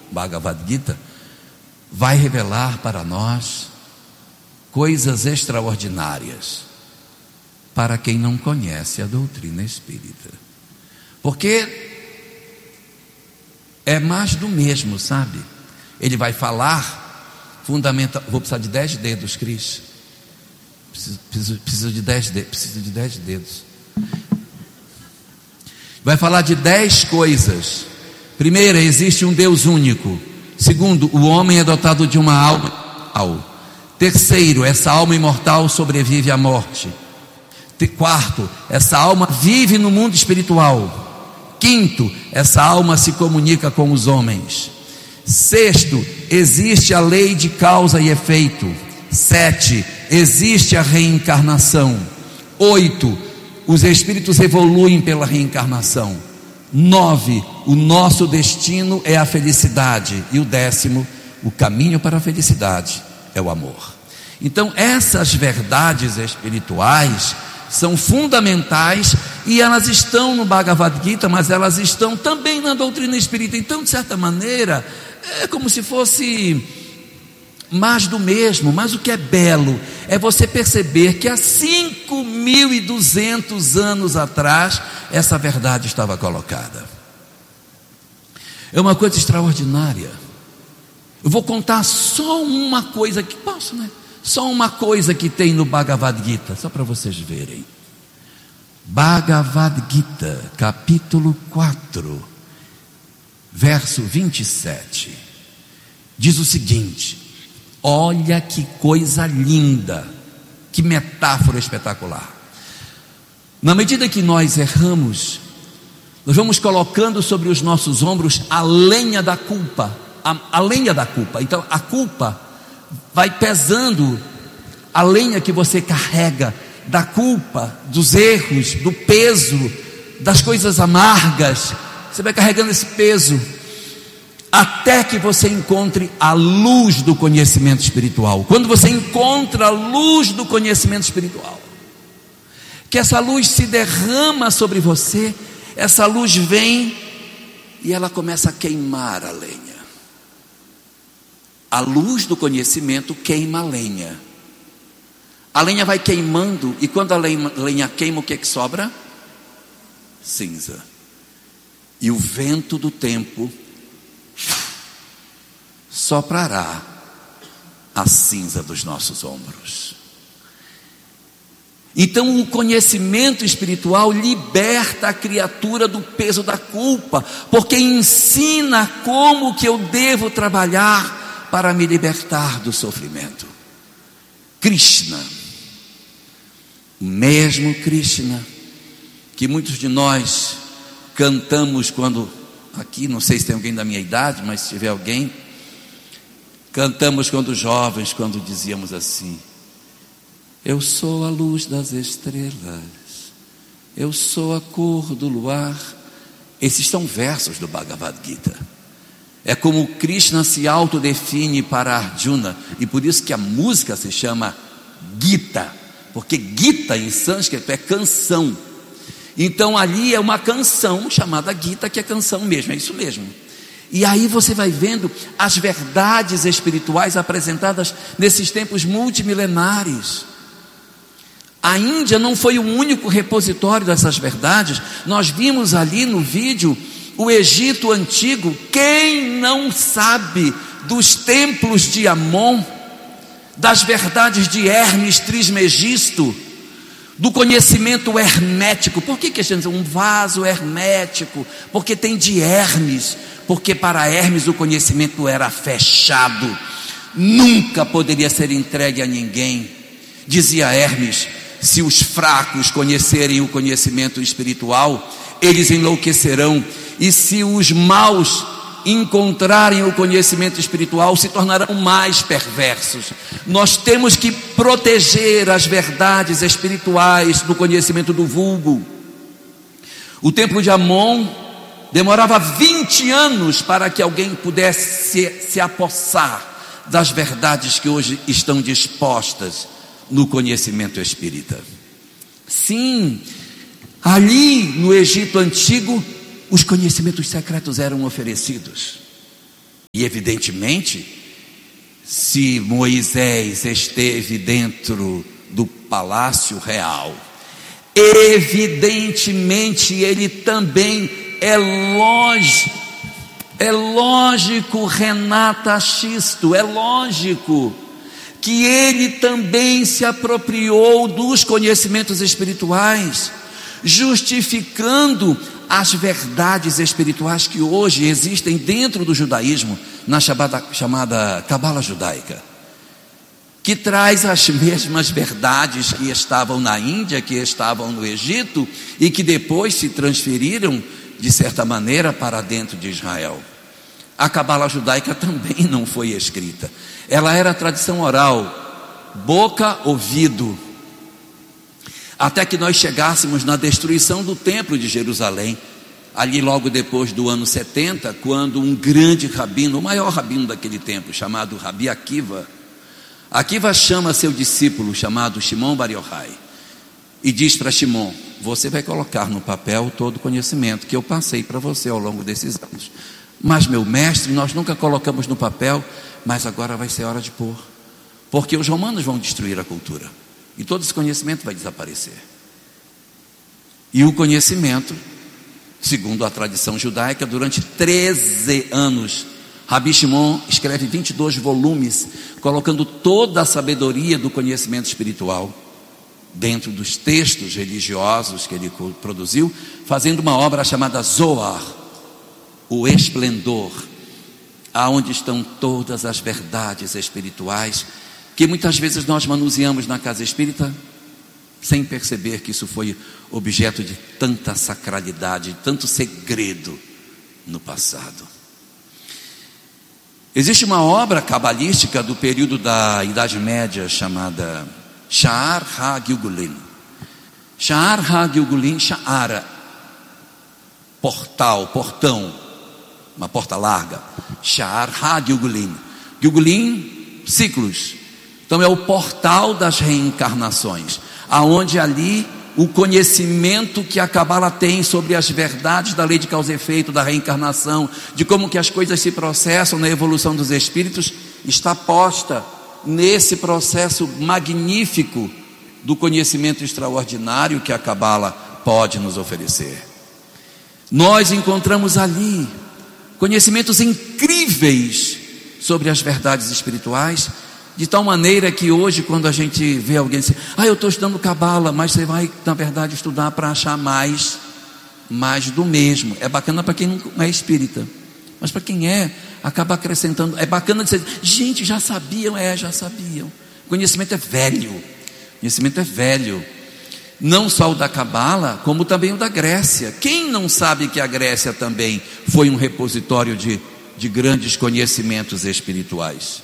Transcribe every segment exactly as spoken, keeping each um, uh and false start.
Bhagavad Gita, vai revelar para nós coisas extraordinárias para quem não conhece a doutrina espírita, porque é mais do mesmo, sabe? Ele vai falar fundamental. Vou precisar de dez dedos, Cris. Preciso, preciso, preciso de dez dedos. Preciso de dez dedos. Vai falar de dez coisas. Primeira, existe um Deus único. Segundo, o homem é dotado de uma alma imortal. Terceiro, essa alma imortal sobrevive à morte. Quarto, essa alma vive no mundo espiritual. Quinto, essa alma se comunica com os homens. Sexto, existe a lei de causa e efeito. Sete, existe a reencarnação. Oito, os espíritos evoluem pela reencarnação. Nove, o nosso destino é a felicidade. E o décimo, o caminho para a felicidade é o amor. Então essas verdades espirituais são fundamentais e elas estão no Bhagavad Gita, mas elas estão também na doutrina espírita. Então, de certa maneira, é como se fosse mais do mesmo. Mas o que é belo é você perceber que há cinco mil e duzentos anos atrás essa verdade estava colocada. É uma coisa extraordinária. Eu vou contar só uma coisa que posso, né? Só uma coisa que tem no Bhagavad Gita, só para vocês verem. Bhagavad Gita, capítulo quatro, verso vinte e sete, diz o seguinte: olha que coisa linda, que metáfora espetacular. Na medida que nós erramos, nós vamos colocando sobre os nossos ombros a lenha da culpa, a, a lenha da culpa. Então a culpa vai pesando, a lenha que você carrega da culpa, dos erros, do peso, das coisas amargas. Você vai carregando esse peso até que você encontre a luz do conhecimento espiritual. Quando você encontra a luz do conhecimento espiritual, que essa luz se derrama sobre você, essa luz vem e ela começa a queimar a lenha. A luz do conhecimento queima a lenha. A lenha vai queimando, e quando a lenha, lenha queima, o que é que sobra? Cinza. E o vento do tempo soprará a cinza dos nossos ombros. Então o conhecimento espiritual liberta a criatura do peso da culpa, porque ensina como que eu devo trabalhar para me libertar do sofrimento. Krishna, o mesmo Krishna que muitos de nós cantamos quando, aqui não sei se tem alguém da minha idade, mas se tiver alguém, cantamos quando jovens, quando dizíamos assim: eu sou a luz das estrelas, eu sou a cor do luar. Esses são versos do Bhagavad Gita. É como Krishna se autodefine para Arjuna, e por isso que a música se chama Gita, porque Gita em sânscrito é canção. Então ali é uma canção chamada Gita, que é canção mesmo, é isso mesmo. E aí você vai vendo as verdades espirituais apresentadas nesses tempos multimilenares. A Índia não foi o único repositório dessas verdades. Nós vimos ali no vídeo o Egito antigo. Quem não sabe dos templos de Amon, das verdades de Hermes Trismegisto, do conhecimento hermético? Por que que a gente diz um vaso hermético? Porque tem de Hermes, porque para Hermes o conhecimento era fechado, nunca poderia ser entregue a ninguém. Dizia Hermes: se os fracos conhecerem o conhecimento espiritual, eles enlouquecerão, e se os maus encontrarem o conhecimento espiritual, se tornarão mais perversos. Nós temos que proteger as verdades espirituais do conhecimento do vulgo. O templo de Amon demorava vinte anos para que alguém pudesse se, se apossar das verdades que hoje estão dispostas no conhecimento espírita. Sim, ali no Egito antigo, os conhecimentos secretos eram oferecidos. E evidentemente, se Moisés esteve dentro do palácio real, evidentemente ele também é lógico, é lógico, Renata Xisto, é lógico que ele também se apropriou dos conhecimentos espirituais, justificando as verdades espirituais que hoje existem dentro do judaísmo, na chamada, chamada Cabala judaica, que traz as mesmas verdades que estavam na Índia, que estavam no Egito, e que depois se transferiram, de certa maneira, para dentro de Israel. A Cabala judaica também não foi escrita, ela era tradição oral, boca, ouvido, até que nós chegássemos na destruição do templo de Jerusalém, ali logo depois do ano setenta, quando um grande rabino, o maior rabino daquele tempo, chamado Rabi Akiva, Akiva chama seu discípulo, chamado Shimon Bar Yochai, e diz para Shimon: você vai colocar no papel todo o conhecimento que eu passei para você ao longo desses anos. Mas, meu mestre, nós nunca colocamos no papel, mas agora vai ser hora de pôr, porque os romanos vão destruir a cultura, e todo esse conhecimento vai desaparecer. E o conhecimento, segundo a tradição judaica, durante treze anos, Rabi Shimon escreve vinte e dois volumes, colocando toda a sabedoria do conhecimento espiritual dentro dos textos religiosos que ele produziu, fazendo uma obra chamada Zohar, o esplendor, aonde estão todas as verdades espirituais, que muitas vezes nós manuseamos na casa espírita, sem perceber que isso foi objeto de tanta sacralidade, tanto segredo no passado. Existe uma obra cabalística do período da Idade Média chamada Sha'ar HaGilgulin. Sha'ar HaGilgulin, Sha'ara, portal, portão, uma porta larga. Sha'ar HaGilgulin, Gilgulin, ciclos. Então é o portal das reencarnações, aonde ali o conhecimento que a Cabala tem sobre as verdades da lei de causa e efeito, da reencarnação, de como que as coisas se processam na evolução dos espíritos, está posta nesse processo magnífico do conhecimento extraordinário que a Cabala pode nos oferecer. Nós encontramos ali conhecimentos incríveis sobre as verdades espirituais, de tal maneira que hoje, quando a gente vê alguém dizer: ah, eu estou estudando Cabala, mas você vai, na verdade, estudar para achar mais, mais do mesmo. É bacana para quem não é espírita, mas para quem é, acaba acrescentando. É bacana dizer: gente, já sabiam, é, já sabiam. Conhecimento é velho, conhecimento é velho. Não só o da Cabala, como também o da Grécia. Quem não sabe que a Grécia também foi um repositório de, de grandes conhecimentos espirituais?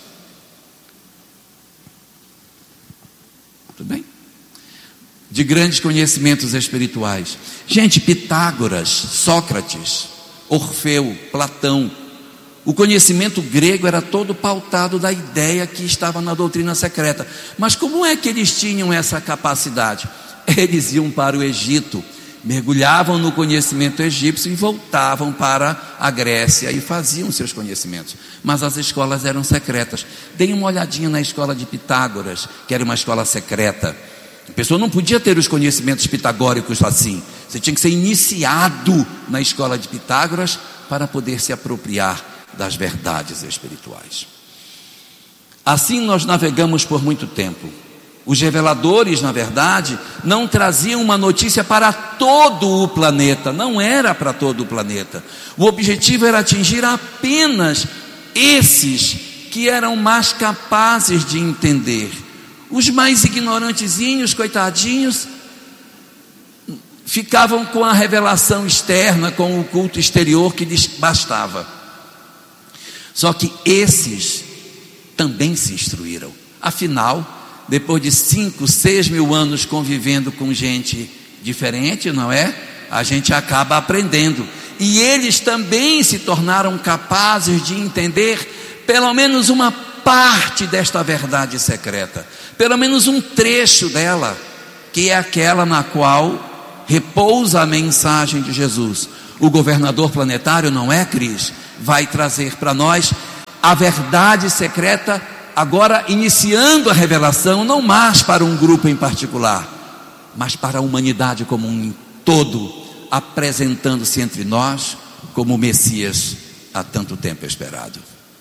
Tudo bem? De grandes conhecimentos espirituais. Gente, Pitágoras, Sócrates, Orfeu, Platão. O conhecimento grego era todo pautado da ideia que estava na doutrina secreta. Mas como é que eles tinham essa capacidade? Eles iam para o Egito, mergulhavam no conhecimento egípcio e voltavam para a Grécia e faziam seus conhecimentos. Mas as escolas eram secretas. Deem uma olhadinha na escola de Pitágoras, que era uma escola secreta. A pessoa não podia ter os conhecimentos pitagóricos assim. Você tinha que ser iniciado na escola de Pitágoras para poder se apropriar das verdades espirituais. Assim nós navegamos por muito tempo. Os reveladores, na verdade, não traziam uma notícia para todo o planeta, não era para todo o planeta. O objetivo era atingir apenas esses que eram mais capazes de entender. Os mais ignorantezinhos, coitadinhos, ficavam com a revelação externa, com o culto exterior que lhes bastava. Só que esses também se instruíram. Afinal, depois de cinco, seis mil anos convivendo com gente diferente, não é? A gente acaba aprendendo. E eles também se tornaram capazes de entender pelo menos uma parte desta verdade secreta, pelo menos um trecho dela, que é aquela na qual repousa a mensagem de Jesus. O governador planetário, não é, Cris? Vai trazer para nós a verdade secreta, agora iniciando a revelação, não mais para um grupo em particular, mas para a humanidade como um todo, apresentando-se entre nós como o Messias há tanto tempo esperado.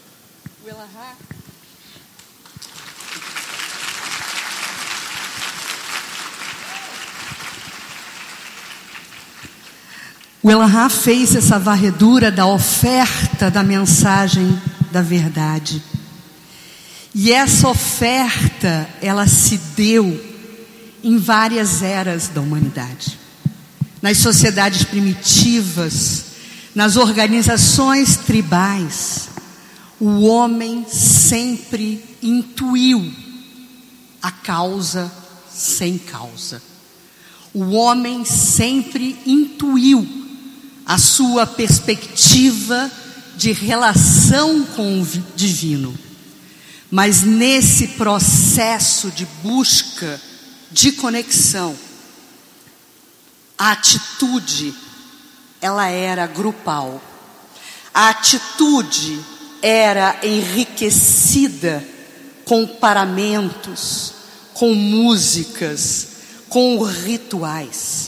O Elohá fez essa varredura da oferta da mensagem da verdade. E essa oferta, ela se deu em várias eras da humanidade. Nas sociedades primitivas, nas organizações tribais, o homem sempre intuiu a causa sem causa. O homem sempre intuiu a sua perspectiva de relação com o divino. Mas nesse processo de busca, de conexão, a atitude, ela era grupal. A atitude era enriquecida com paramentos, com músicas, com rituais.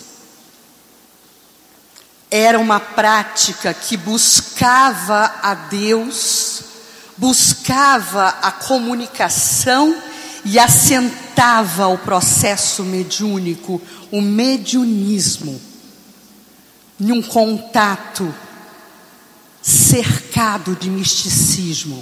Era uma prática que buscava a Deus, buscava a comunicação e assentava o processo mediúnico, o mediunismo, em um contato cercado de misticismo.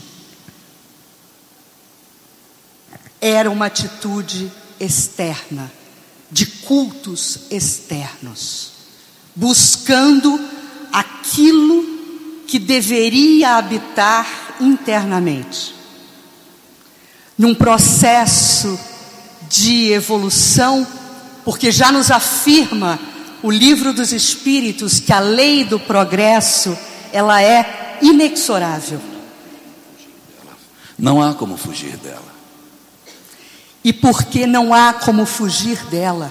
Era uma atitude externa, de cultos externos, buscando aquilo que deveria habitar internamente. Num processo de evolução, porque já nos afirma o Livro dos Espíritos que a lei do progresso, ela é inexorável. Não há como fugir dela. E porque não há como fugir dela,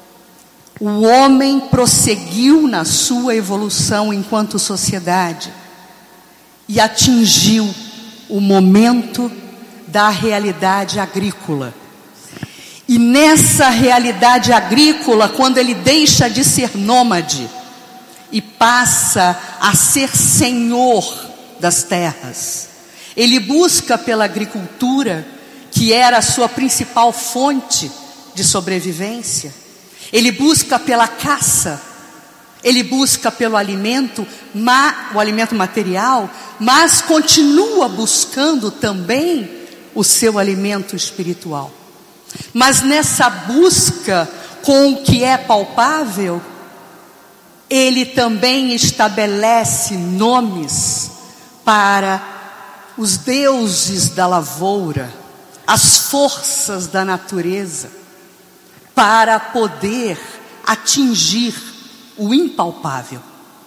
o homem prosseguiu na sua evolução enquanto sociedade e atingiu o momento da realidade agrícola. E nessa realidade agrícola, quando ele deixa de ser nômade e passa a ser senhor das terras, ele busca pela agricultura, que era a sua principal fonte de sobrevivência. Ele busca pela caça, ele busca pelo alimento, ma, o alimento material, mas continua buscando também o seu alimento espiritual. Mas nessa busca com o que é palpável, ele também estabelece nomes para os deuses da lavoura, as forças da natureza, para poder atingir o impalpável.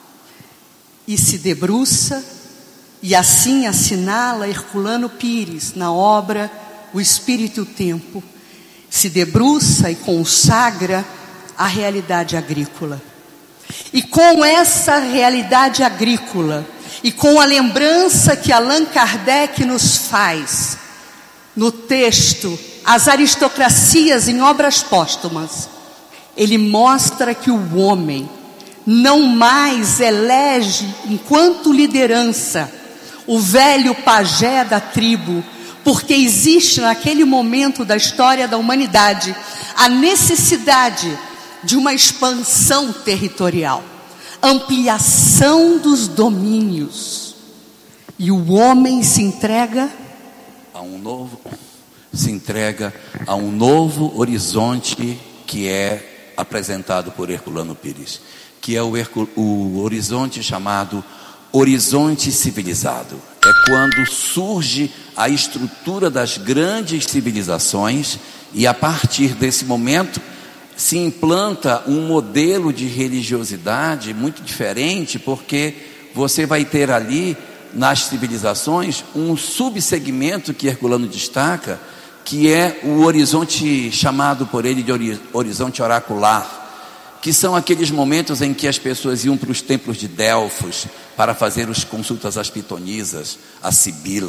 E se debruça, e assim assinala Herculano Pires na obra O Espírito e o Tempo, se debruça e consagra a realidade agrícola. E com essa realidade agrícola, e com a lembrança que Allan Kardec nos faz, no texto As Aristocracias em Obras Póstumas, ele mostra que o homem não mais elege, enquanto liderança, o velho pajé da tribo, porque existe naquele momento da história da humanidade a necessidade de uma expansão territorial, ampliação dos domínios, e o homem se entrega a um novo, se entrega a um novo horizonte que é apresentado por Herculano Pires, que é o, Hercul, o horizonte chamado horizonte civilizado. É quando surge a estrutura das grandes civilizações e a partir desse momento se implanta um modelo de religiosidade muito diferente, porque você vai ter ali nas civilizações um subsegmento que Herculano destaca, que é o horizonte chamado por ele de horizonte oracular, que são aqueles momentos em que as pessoas iam para os templos de Delfos para fazer as consultas às pitonisas, a Sibila,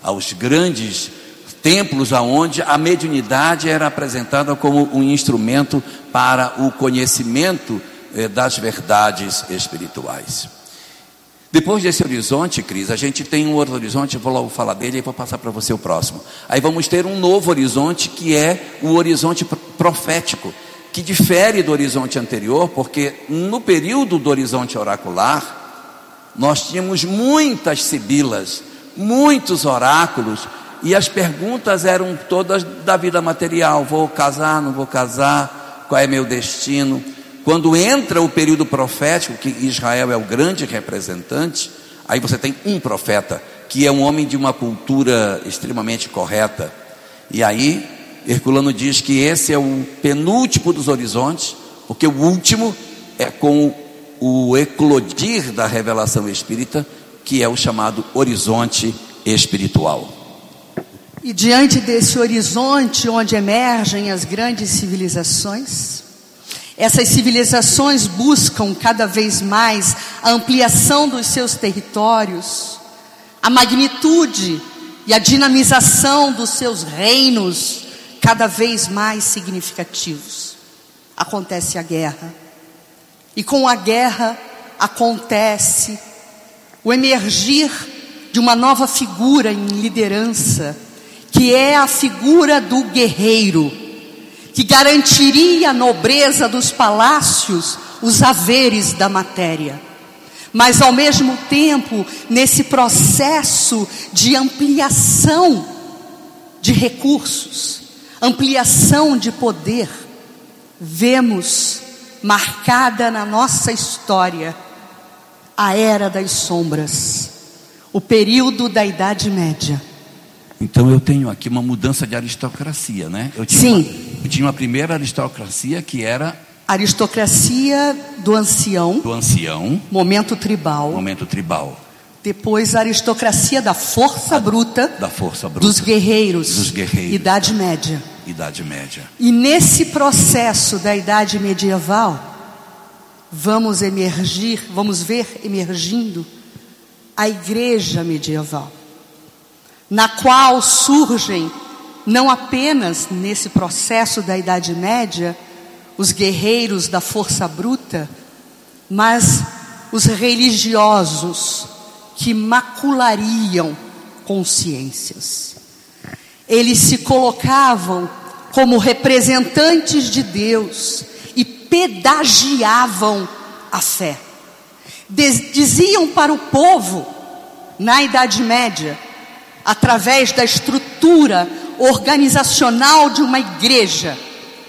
aos grandes templos aonde a mediunidade era apresentada como um instrumento para o conhecimento eh, das verdades espirituais. Depois desse horizonte, Cris, a gente tem um outro horizonte, eu vou logo falar dele e vou passar para você o próximo. Aí vamos ter um novo horizonte, que é o horizonte profético, que difere do horizonte anterior, porque no período do horizonte oracular, nós tínhamos muitas sibilas, muitos oráculos, e as perguntas eram todas da vida material: vou casar, não vou casar, qual é meu destino? Quando entra o período profético, que Israel é o grande representante, aí você tem um profeta, que é um homem de uma cultura extremamente correta. E aí, Herculano diz que esse é o penúltimo dos horizontes, porque o último é com o eclodir da revelação espírita, que é o chamado horizonte espiritual. E diante desse horizonte onde emergem as grandes civilizações, essas civilizações buscam cada vez mais a ampliação dos seus territórios, a magnitude e a dinamização dos seus reinos cada vez mais significativos. Acontece a guerra, e com a guerra acontece o emergir de uma nova figura em liderança, que é a figura do guerreiro, que garantiria a nobreza dos palácios, os haveres da matéria. Mas ao mesmo tempo, nesse processo de ampliação de recursos, ampliação de poder, vemos marcada na nossa história a Era das Sombras, o período da Idade Média. Então eu tenho aqui uma mudança de aristocracia, né? Eu tinha Sim. Uma, eu tinha uma primeira aristocracia que era aristocracia do ancião, do ancião, momento tribal. Momento tribal. Depois a aristocracia da força a, bruta, da força bruta, dos guerreiros, dos guerreiros. Idade Média. Idade Média. E nesse processo da Idade Medieval, vamos emergir, vamos ver emergindo a Igreja Medieval, na qual surgem, não apenas nesse processo da Idade Média, os guerreiros da força bruta, mas os religiosos que maculariam consciências. Eles se colocavam como representantes de Deus e pedagiavam a fé. Diziam para o povo, na Idade Média, através da estrutura organizacional de uma igreja,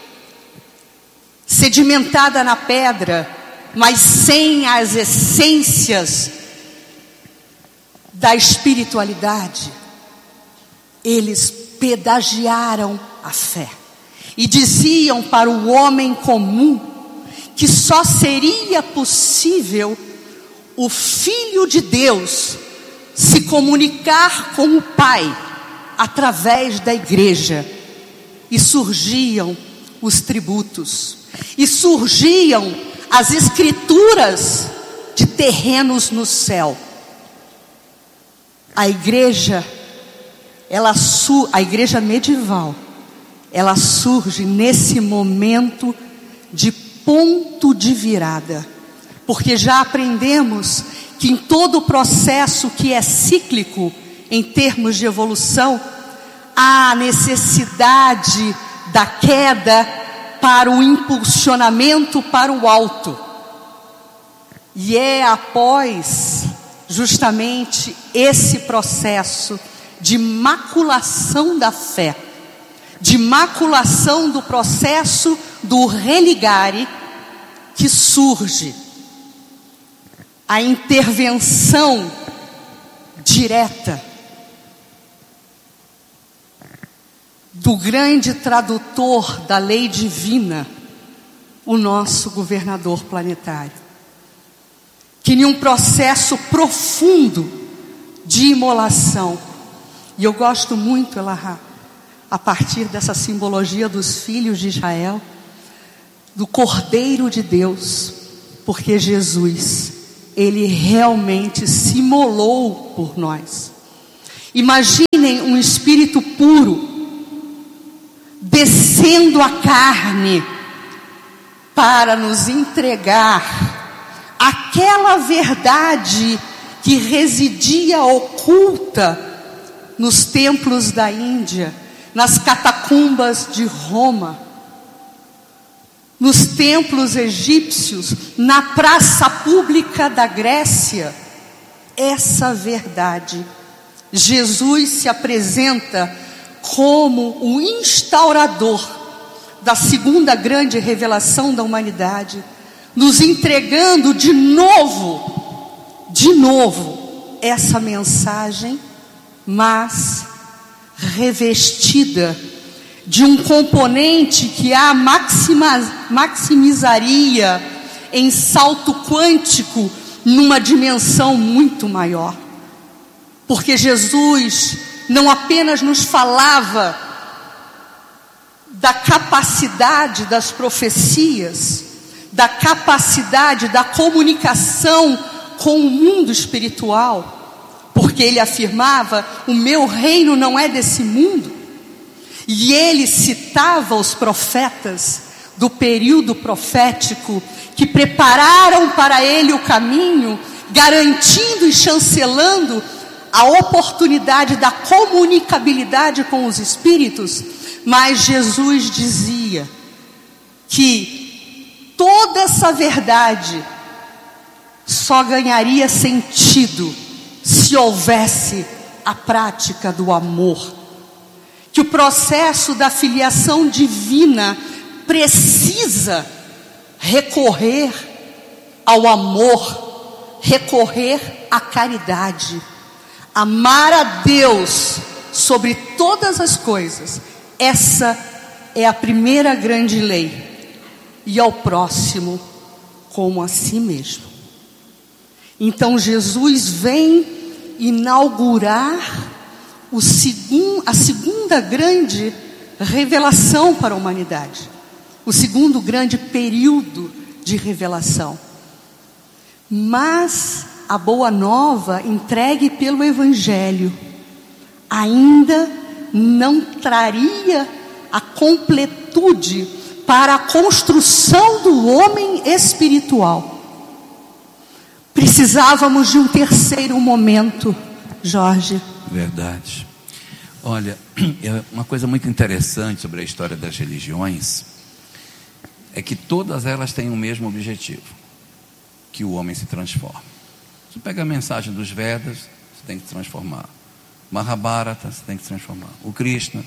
sedimentada na pedra, mas sem as essências da espiritualidade, eles pedagiaram a fé e diziam para o homem comum que só seria possível o Filho de Deus se comunicar com o Pai através da igreja. E surgiam os tributos, e surgiam as escrituras de terrenos no céu. A igreja, ela a igreja medieval, ela surge nesse momento de ponto de virada, porque já aprendemos que em todo o processo que é cíclico em termos de evolução, há a necessidade da queda para o impulsionamento para o alto. E é após justamente esse processo de maculação da fé, de maculação do processo do religare, que surge a intervenção direta do grande tradutor da lei divina, o nosso governador planetário, que em um processo profundo de imolação, e eu gosto muito, Elahá, a partir dessa simbologia dos filhos de Israel, do Cordeiro de Deus, porque Jesus, ele realmente se imolou por nós. Imagine um espírito puro descendo a carne para nos entregar aquela verdade que residia oculta nos templos da Índia, nas catacumbas de Roma, nos templos egípcios, na praça pública da Grécia. Essa verdade, Jesus se apresenta como o instaurador da segunda grande revelação da humanidade, nos entregando de novo, de novo, essa mensagem, mas revestida de um componente que a maxima, maximizaria em salto quântico numa dimensão muito maior. Porque Jesus não apenas nos falava da capacidade das profecias, da capacidade da comunicação com o mundo espiritual, porque ele afirmava: o meu reino não é desse mundo. E ele citava os profetas do período profético que prepararam para ele o caminho, garantindo e chancelando a oportunidade da comunicabilidade com os espíritos. Mas Jesus dizia que toda essa verdade só ganharia sentido se houvesse a prática do amor. Que o processo da filiação divina precisa recorrer ao amor, recorrer à caridade. Amar a Deus sobre todas as coisas, essa é a primeira grande lei. E ao próximo como a si mesmo. Então Jesus vem inaugurar o segun, a segunda grande revelação para a humanidade, o segundo grande período de revelação. Mas a boa nova entregue pelo Evangelho ainda não traria a completude para a construção do homem espiritual. Precisávamos de um terceiro momento, Jorge. Verdade. Olha, uma coisa muito interessante sobre a história das religiões é que todas elas têm o mesmo objetivo: que o homem se transforme. Você pega a mensagem dos Vedas, você tem que se transformar. Mahabharata, você tem que se transformar. O Krishna,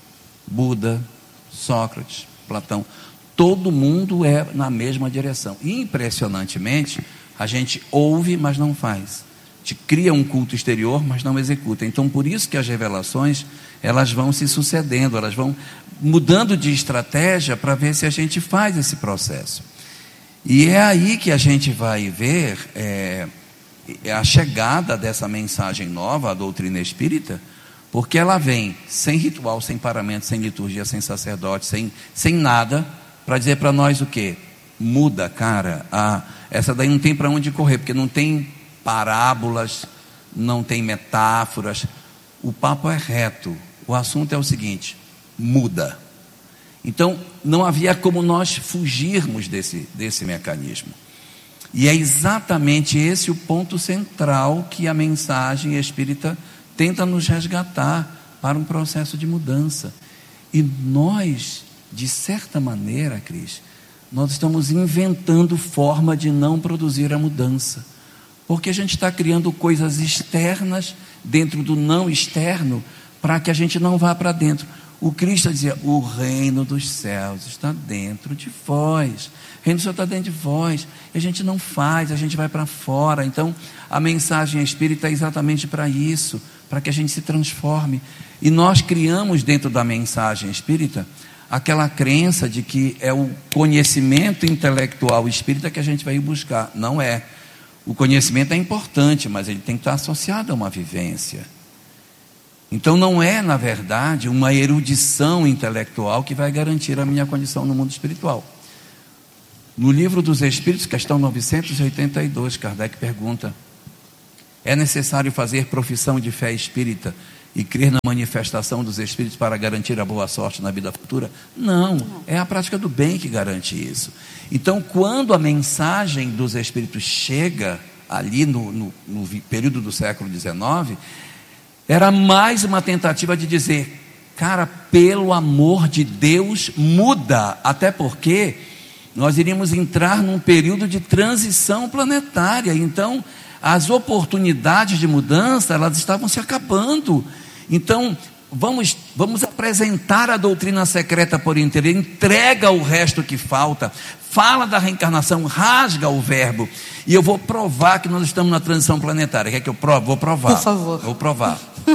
Buda, Sócrates, Platão, todo mundo é na mesma direção. E impressionantemente, a gente ouve, mas não faz. A gente cria um culto exterior, mas não executa. Então, por isso que as revelações, elas vão se sucedendo, elas vão mudando de estratégia para ver se a gente faz esse processo. E é aí que a gente vai ver é, a chegada dessa mensagem nova, a doutrina espírita, porque ela vem sem ritual, sem paramento, sem liturgia, sem sacerdote, sem, sem nada, para dizer para nós o quê? Muda, cara. A, essa daí não tem para onde correr, porque não tem parábolas, não tem metáforas. O papo é reto. O assunto é o seguinte: muda. Então não havia como nós fugirmos desse, desse mecanismo. E é exatamente esse o ponto central que a mensagem espírita tenta nos resgatar para um processo de mudança. E nós, de certa maneira, Cris, nós estamos inventando forma de não produzir a mudança. Porque a gente está criando coisas externas dentro do não externo para que a gente não vá para dentro. O Cristo dizia: o reino dos céus está dentro de vós. O reino do céu está dentro de vós. E a gente não faz, a gente vai para fora. Então, a mensagem espírita é exatamente para isso, para que a gente se transforme. E nós criamos dentro da mensagem espírita aquela crença de que é o conhecimento intelectual espírita que a gente vai buscar. Não é. O conhecimento é importante, mas ele tem que estar associado a uma vivência. Então não é, na verdade, uma erudição intelectual que vai garantir a minha condição no mundo espiritual. No Livro dos Espíritos, questão novecentos e oitenta e dois, Kardec pergunta: é necessário fazer profissão de fé espírita e crer na manifestação dos Espíritos para garantir a boa sorte na vida futura? Não, é a prática do bem que garante isso. Então, quando a mensagem dos Espíritos chega ali no, no, no período do século dezenove, era mais uma tentativa de dizer: cara, pelo amor de Deus, muda, até porque nós iríamos entrar num período de transição planetária. Então, as oportunidades de mudança, elas estavam se acabando. Então, vamos, vamos apresentar a doutrina secreta por inteiro, entrega o resto que falta, fala da reencarnação, rasga o verbo, e eu vou provar que nós estamos na transição planetária. Quer que eu prove? Vou provar. Por favor. Vou provar.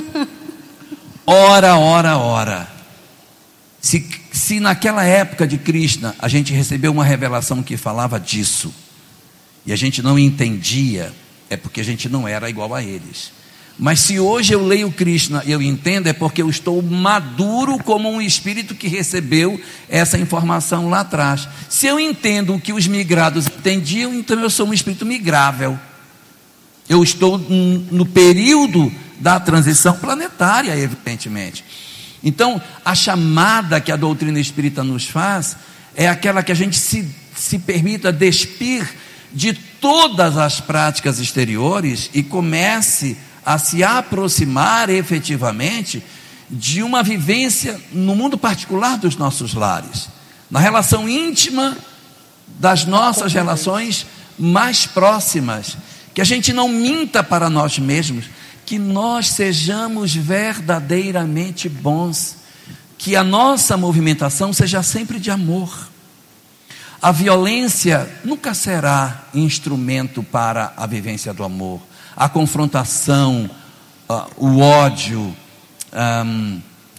Ora, ora, ora. Se, se naquela época de Krishna a gente recebeu uma revelação que falava disso, e a gente não entendia, é porque a gente não era igual a eles. Mas se hoje eu leio Krishna e eu entendo, é porque eu estou maduro como um espírito que recebeu essa informação lá atrás. Se eu entendo o que os migrados entendiam, então eu sou um espírito migrável. Eu estou no período da transição planetária, evidentemente. Então, a chamada que a doutrina espírita nos faz é aquela que a gente se, se permita despir de todas as práticas exteriores e comece a se aproximar efetivamente de uma vivência no mundo particular dos nossos lares, na relação íntima das nossas relações mais próximas, que a gente não minta para nós mesmos, que nós sejamos verdadeiramente bons, que a nossa movimentação seja sempre de amor. A violência nunca será instrumento para a vivência do amor. A confrontação, uh, o ódio, um,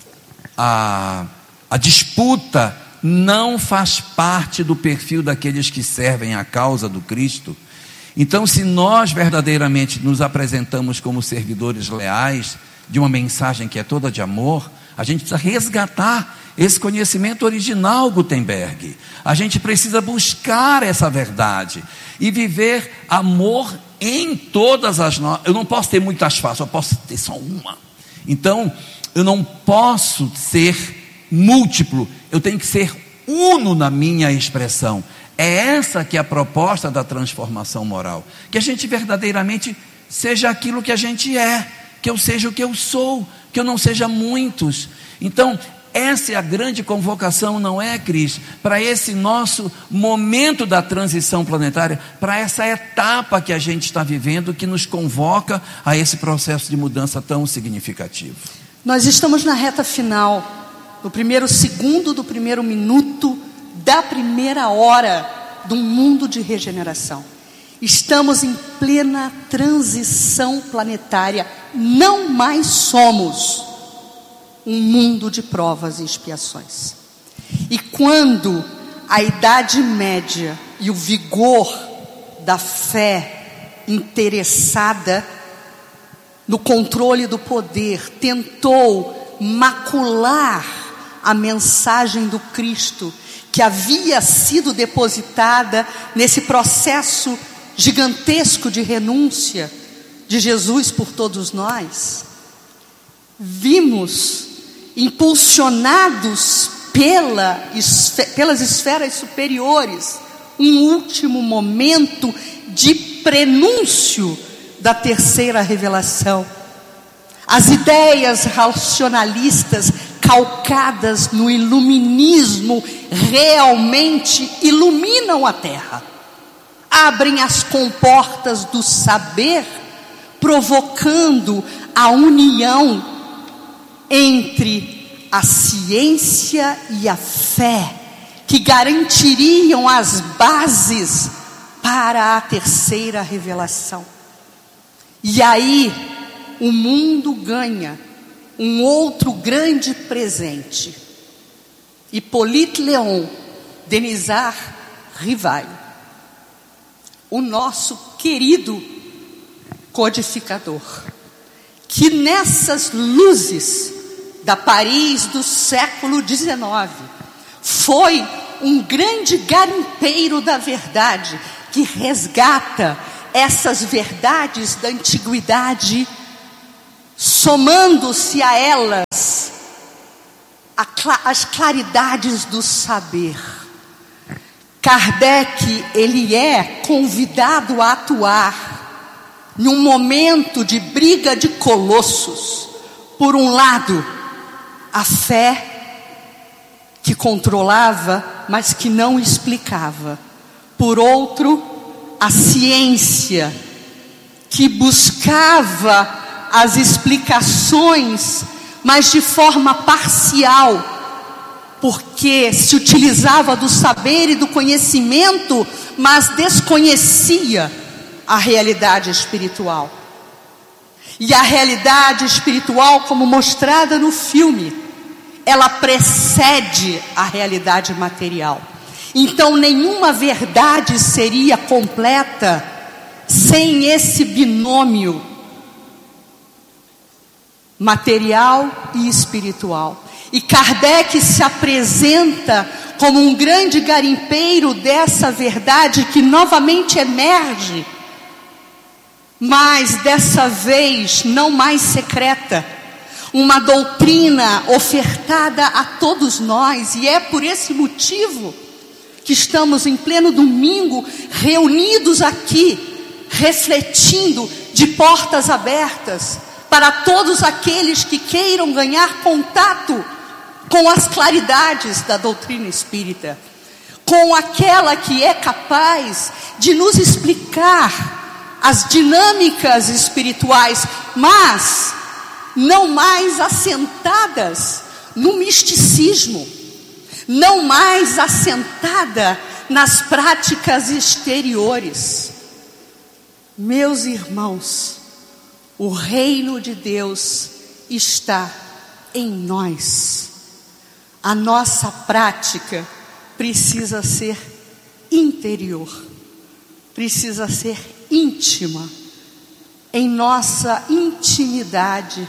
a, a disputa não faz parte do perfil daqueles que servem a causa do Cristo. Então, se nós verdadeiramente nos apresentamos como servidores leais de uma mensagem que é toda de amor, a gente precisa resgatar esse conhecimento original, Gutenberg. A gente precisa buscar essa verdade e viver amor em todas as nossas. Eu não posso ter muitas faces, eu posso ter só uma. Então, eu não posso ser múltiplo, eu tenho que ser uno na minha expressão. É essa que é a proposta da transformação moral, que a gente verdadeiramente seja aquilo que a gente é, que eu seja o que eu sou, que eu não seja muitos. Então, essa é a grande convocação, não é, Cris? Para esse nosso momento da transição planetária, para essa etapa que a gente está vivendo, que nos convoca a esse processo de mudança tão significativo. Nós estamos na reta final, no primeiro segundo do primeiro minuto da primeira hora do mundo de regeneração. Estamos em plena transição planetária. Não mais somos um mundo de provas e expiações. E quando a Idade Média e o vigor da fé interessada no controle do poder tentou macular a mensagem do Cristo, que havia sido depositada nesse processo gigantesco de renúncia de Jesus por todos nós, vimos, impulsionados pela, pelas esferas superiores, um último momento de prenúncio da terceira revelação. As ideias racionalistas calcadas no iluminismo realmente iluminam a Terra, abrem as comportas do saber, provocando a união entre a ciência e a fé, que garantiriam as bases para a terceira revelação. E aí o mundo ganha um outro grande presente. Hippolyte Léon Denisard Rivail, o nosso querido codificador, que nessas luzes da Paris do século dezenove foi um grande garimpeiro da verdade, que resgata essas verdades da antiguidade somando-se a elas a, as claridades do saber. Kardec, ele é convidado a atuar num momento de briga de colossos. Por um lado, a fé que controlava, mas que não explicava. Por outro, a ciência que buscava as explicações, mas de forma parcial, porque se utilizava do saber e do conhecimento, mas desconhecia a realidade espiritual. E a realidade espiritual, como mostrada no filme, ela precede a realidade material. Então nenhuma verdade seria completa sem esse binômio material e espiritual. E Kardec se apresenta como um grande garimpeiro dessa verdade que novamente emerge, mas dessa vez não mais secreta. Uma doutrina ofertada a todos nós, e é por esse motivo que estamos em pleno domingo reunidos aqui, refletindo de portas abertas para todos aqueles que queiram ganhar contato com as claridades da doutrina espírita, com aquela que é capaz de nos explicar as dinâmicas espirituais, mas não mais assentadas no misticismo, não mais assentada nas práticas exteriores. Meus irmãos, o reino de Deus está em nós. A nossa prática precisa ser interior, precisa ser íntima, em nossa intimidade,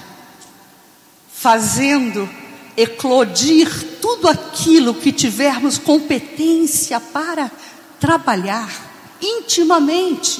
fazendo eclodir tudo aquilo que tivermos competência para trabalhar intimamente,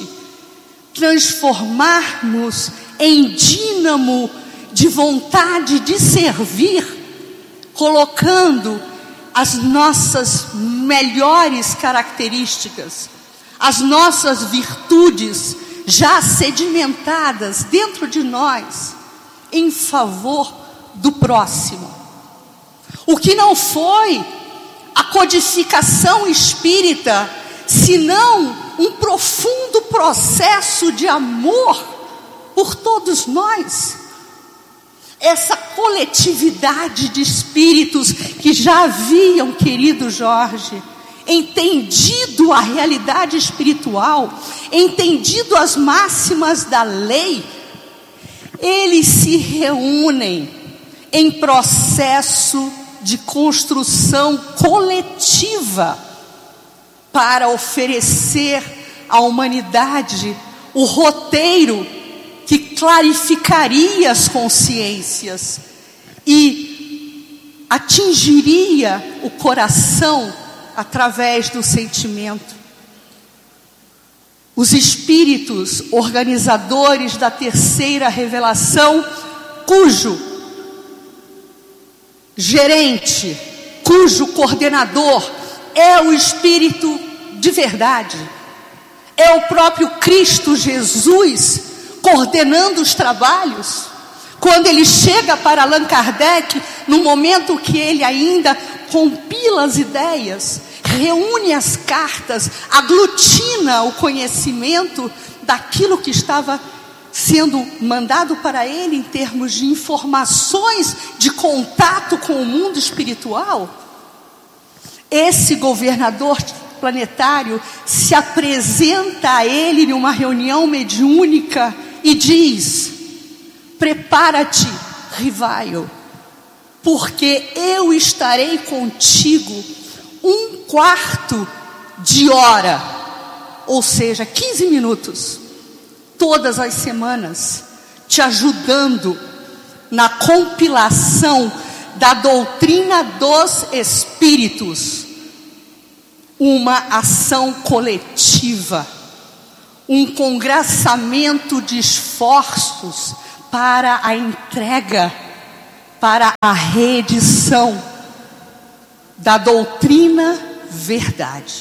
transformarmos em dínamo de vontade de servir, colocando as nossas melhores características, as nossas virtudes já sedimentadas dentro de nós, em favor do próximo. O que não foi a codificação espírita, senão um profundo processo de amor por todos nós. Essa coletividade de espíritos que já haviam, querido Jorge, entendido a realidade espiritual, entendido as máximas da lei, eles se reúnem em processo de construção coletiva para oferecer à humanidade o roteiro que clarificaria as consciências e atingiria o coração através do sentimento. Os espíritos organizadores da terceira revelação, cujo gerente, cujo coordenador é o Espírito de verdade, é o próprio Cristo Jesus coordenando os trabalhos. Quando ele chega para Allan Kardec, no momento que ele ainda compila as ideias, reúne as cartas, aglutina o conhecimento daquilo que estava sendo mandado para ele em termos de informações de contato com o mundo espiritual, esse governador planetário se apresenta a ele numa reunião mediúnica e diz: prepara-te, Rivaio, porque eu estarei contigo um quarto de hora, ou seja, quinze minutos, todas as semanas, te ajudando na compilação da doutrina dos espíritos, uma ação coletiva, um congraçamento de esforços para a entrega, para a reedição da doutrina verdade.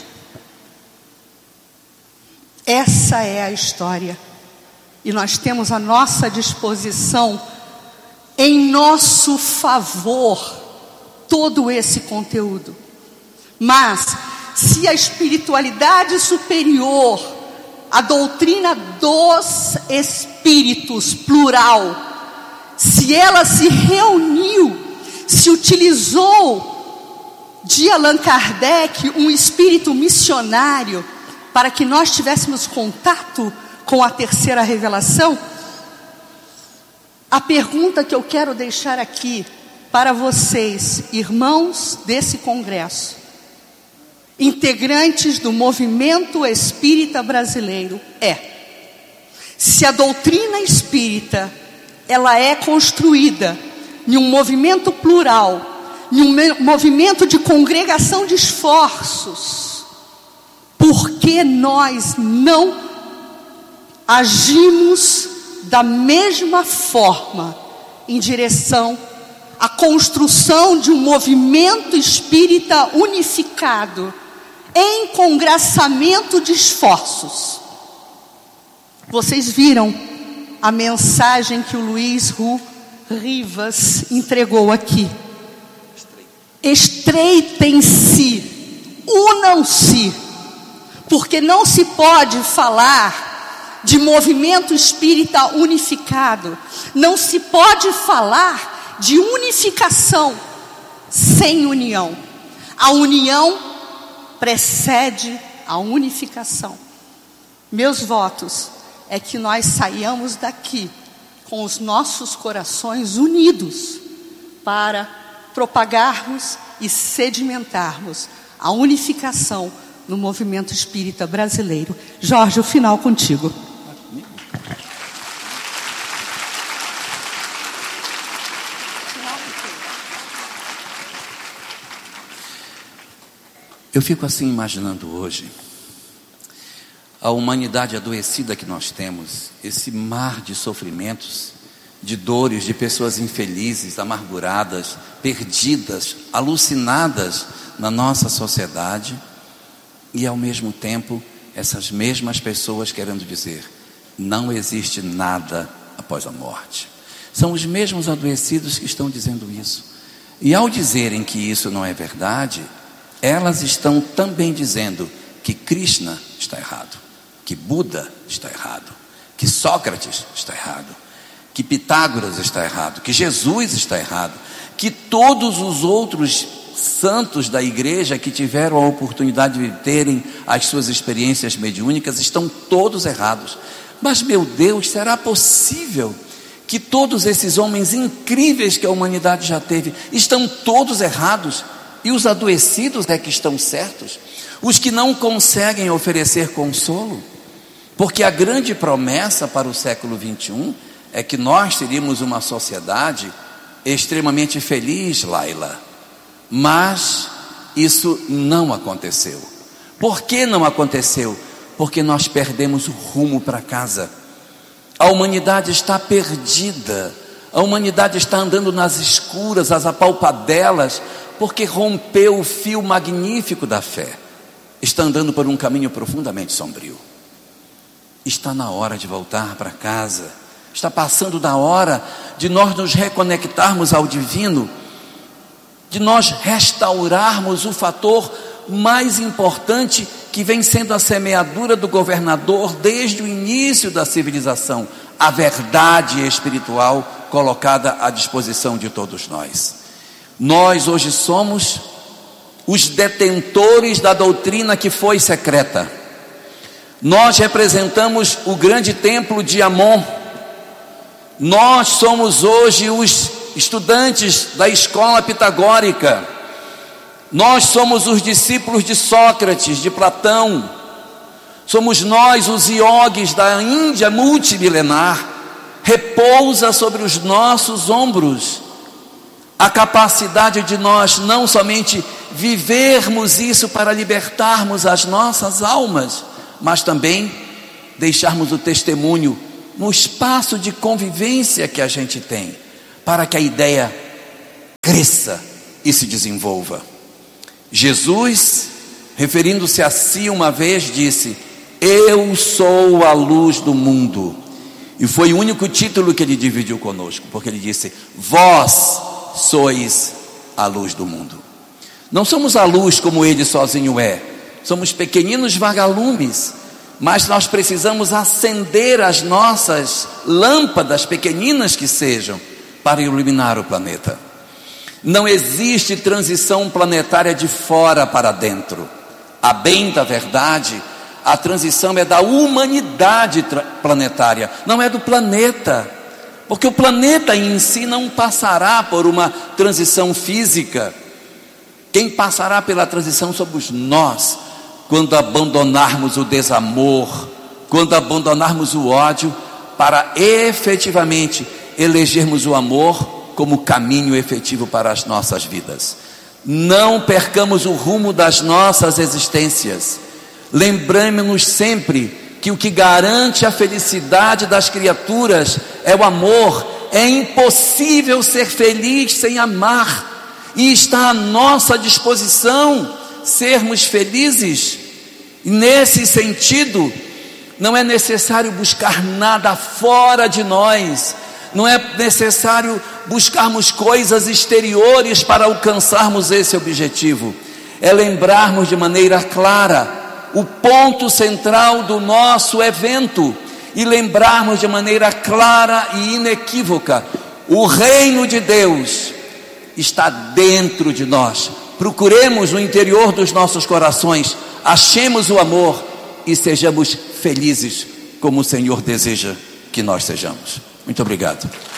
Essa é a história. E nós temos à nossa disposição, em nosso favor, todo esse conteúdo. Mas, se a espiritualidade superior, a doutrina dos espíritos, plural, se ela se reuniu, se utilizou de Allan Kardec, um espírito missionário, para que nós tivéssemos contato com a terceira revelação, a pergunta que eu quero deixar aqui para vocês, irmãos desse congresso, integrantes do movimento espírita brasileiro, é: se a doutrina espírita ela é construída em um movimento plural, em um movimento de congregação de esforços, por que nós não agimos da mesma forma em direção à construção de um movimento espírita unificado, em congraçamento de esforços? Vocês viram a mensagem que o Luiz Ru Rivas entregou aqui. Estreitem-se, unam-se, porque não se pode falar de movimento espírita unificado, não se pode falar de unificação sem união. A união precede a unificação. Meus votos é que nós saiamos daqui com os nossos corações unidos para propagarmos e sedimentarmos a unificação no movimento espírita brasileiro. Jorge, o final contigo. Eu fico assim imaginando hoje a humanidade adoecida que nós temos, esse mar de sofrimentos, de dores, de pessoas infelizes, amarguradas, perdidas, alucinadas na nossa sociedade, e ao mesmo tempo essas mesmas pessoas querendo dizer: não existe nada após a morte. São os mesmos adoecidos que estão dizendo isso, e ao dizerem que isso não é verdade, elas estão também dizendo que Krishna está errado, que Buda está errado, que Sócrates está errado, que Pitágoras está errado, que Jesus está errado, que todos os outros santos da igreja que tiveram a oportunidade de terem as suas experiências mediúnicas estão todos errados. Mas, meu Deus, será possível que todos esses homens incríveis que a humanidade já teve estão todos errados? E os adoecidos é que estão certos? Os que não conseguem oferecer consolo? Porque a grande promessa para o século vinte e um é que nós teríamos uma sociedade extremamente feliz, Laila. Mas isso não aconteceu. Por que não aconteceu? Porque nós perdemos o rumo para casa. A humanidade está perdida. A humanidade está andando nas escuras, às apalpadelas, porque rompeu o fio magnífico da fé. Está andando por um caminho profundamente sombrio. Está na hora de voltar para casa. Está passando da hora de nós nos reconectarmos ao divino, de nós restaurarmos o fator mais importante que vem sendo a semeadura do governador desde o início da civilização, a verdade espiritual colocada à disposição de todos nós. Nós hoje somos os detentores da doutrina que foi secreta. Nós representamos o grande templo de Amon. Nós somos hoje os estudantes da escola pitagórica. Nós somos os discípulos de Sócrates, de Platão. Somos nós os iogues da Índia multimilenar. Repousa sobre os nossos ombros a capacidade de nós não somente vivermos isso para libertarmos as nossas almas, mas também deixarmos o testemunho no espaço de convivência que a gente tem, para que a ideia cresça e se desenvolva. Jesus, referindo-se a si uma vez, disse: eu sou a luz do mundo. E foi o único título que ele dividiu conosco, porque ele disse: vós sois a luz do mundo. Não somos a luz como ele sozinho é, somos pequeninos vagalumes, mas nós precisamos acender as nossas lâmpadas, pequeninas que sejam, para iluminar o planeta. Não existe transição planetária de fora para dentro. A bem da verdade, a transição é da humanidade planetária, não é do planeta, porque o planeta em si não passará por uma transição física. Quem passará pela transição somos nós, quando abandonarmos o desamor, quando abandonarmos o ódio, para efetivamente elegermos o amor como caminho efetivo para as nossas vidas. Não percamos o rumo das nossas existências. Lembremos-nos sempre que o que garante a felicidade das criaturas é o amor. É impossível ser feliz sem amar, e está à nossa disposição sermos felizes. Nesse sentido, não é necessário buscar nada fora de nós, não é necessário buscarmos coisas exteriores para alcançarmos esse objetivo. É lembrarmos de maneira clara o ponto central do nosso evento, e lembrarmos de maneira clara e inequívoca: o reino de Deus está dentro de nós. Procuremos no interior dos nossos corações, achemos o amor e sejamos felizes como o Senhor deseja que nós sejamos. Muito obrigado.